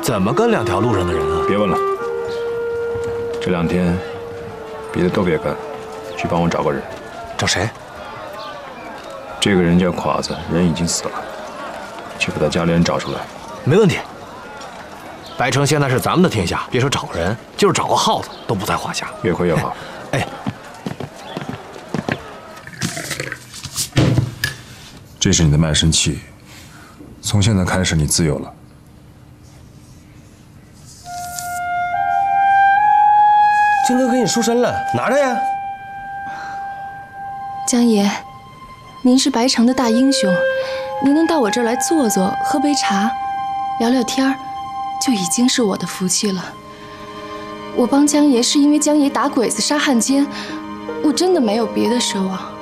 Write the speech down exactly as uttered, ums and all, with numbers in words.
怎么跟两条路上的人啊？ 别问了，这两天别的都别干，去帮我找个人。 找谁？ 这个人叫垮子，人已经死了，去把他家里人找出来。 没问题。白城现在是咱们的天下，别说找人，就是找个耗子都不在话下。 越快越好。 哎， 这是你的卖身契，从现在开始你自由了。 金哥给你赎身了，拿着呀。 江爷，您是白城的大英雄，您能到我这儿来坐坐，喝杯茶，聊聊天儿，就已经是我的福气了。我帮江爷是因为江爷打鬼子、杀汉奸，我真的没有别的奢望。